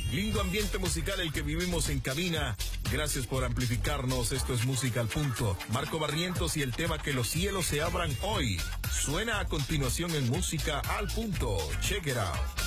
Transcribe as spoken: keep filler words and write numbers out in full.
Lindo ambiente musical el que vivimos en cabina. Gracias por amplificarnos. Esto es Música al Punto. Marco Barrientos y el tema Que los cielos se abran hoy. Suena a continuación en Música al Punto. Check it out.